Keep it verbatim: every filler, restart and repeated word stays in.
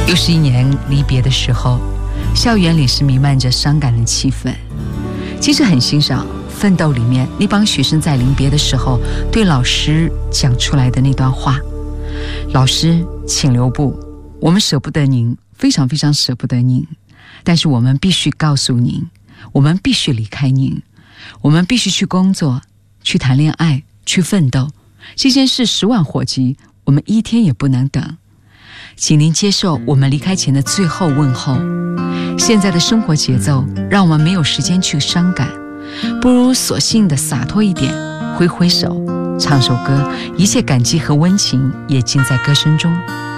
又是一年离别的时候，校园里是弥漫着伤感的气氛。其实很欣赏《奋斗》里面那帮学生在临别的时候对老师讲出来的那段话：老师，请留步，我们舍不得您，非常非常舍不得您，但是我们必须告诉您，我们必须离开您，我们必须去工作，去谈恋爱，去奋斗，这件事十万火急，我们一天也不能等。请您接受我们离开前的最后问候。现在的生活节奏让我们没有时间去伤感，不如索性的洒脱一点，挥挥手，唱首歌，一切感激和温情也尽在歌声中。